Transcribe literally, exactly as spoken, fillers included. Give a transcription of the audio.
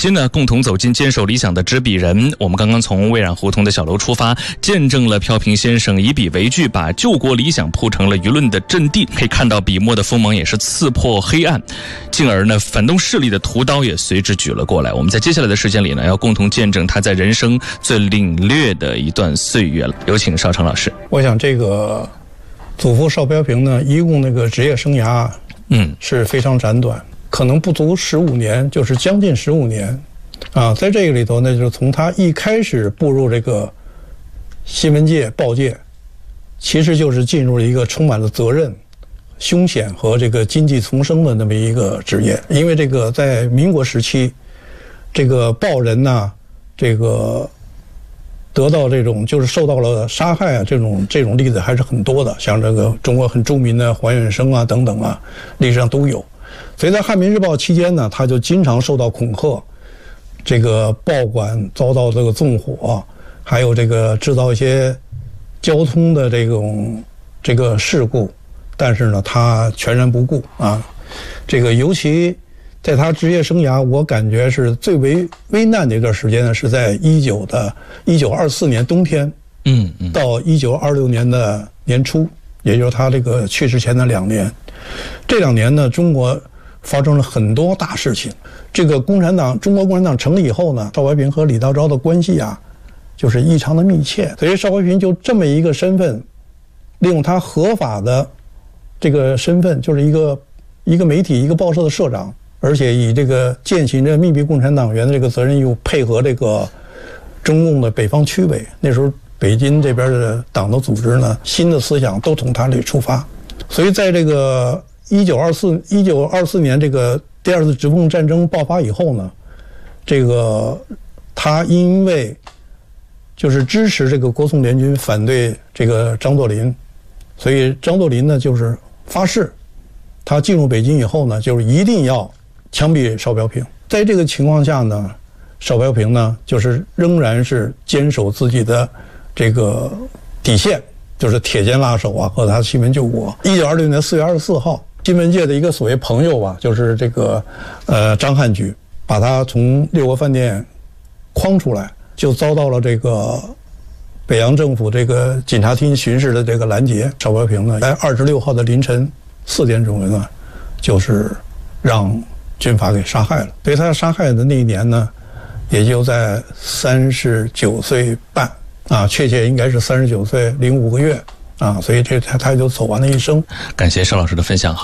期呢，共同走进坚守理想的执笔人。我们刚刚从蔚染胡同的小楼出发，见证了飘萍先生以笔为据，把救国理想铺成了舆论的阵地。可以看到笔墨的锋芒也是刺破黑暗，进而呢，反动势力的屠刀也随之举了过来。我们在接下来的时间里呢，要共同见证他在人生最领略的一段岁月了。有请邵成老师。 我想这个祖父邵飘萍呢，一共那个职业生涯，嗯，是非常斩短，可能不足十五年，就是将近十五年，啊，在这个里头呢，就是从他一开始步入这个新闻界、报界，其实就是进入了一个充满了责任、凶险和这个经济丛生的那么一个职业。因为这个在民国时期，这个报人呢，这个得到这种就是受到了杀害啊，这种这种例子还是很多的，像这个中国很著名的黄远生啊等等啊，历史上都有。所以在汉民日报期间呢，他就经常受到恐吓，这个报馆遭到这个纵火，还有这个制造一些交通的这种这个事故，但是呢，他全然不顾啊。这个尤其在他职业生涯，我感觉是最为危难的一段时间呢，是在一九的一九二四年冬天，嗯嗯，到一九二六年的年初，也就是他这个去世前的两年。这两年呢，中国发生了很多大事情。这个共产党，中国共产党成立以后呢，邵怀平和李大钊的关系啊，就是异常的密切。所以邵怀平就这么一个身份，利用他合法的这个身份，就是一个一个媒体、一个报社的社长。而且以这个践行着秘密共产党员的这个责任义务，配合这个中共的北方区委，那时候北京这边的党的组织呢，新的思想都从他这里出发。所以在这个一九二四一九二四年这个第二次直奉战争爆发以后呢，这个他因为就是支持这个国宋联军，反对这个张作霖，所以张作霖呢就是发誓，他进入北京以后呢，就是一定要枪毙邵飘萍。在这个情况下呢，邵飘萍呢就是仍然是坚守自己的这个底线，就是铁肩拉手啊，和他新闻救国。一九二六年四月二十四号，新闻界的一个所谓朋友吧，就是这个呃张汉举，把他从六国饭店诓出来，就遭到了这个北洋政府这个警察厅巡视的这个拦截。邵飘萍呢，在二十六号的凌晨四点钟呢，就是让军阀给杀害了。所以他杀害的那一年呢，也就在三十九岁半啊，确切应该是三十九岁零五个月啊，所以这他他就走完了一生。 感谢邵老师的分享。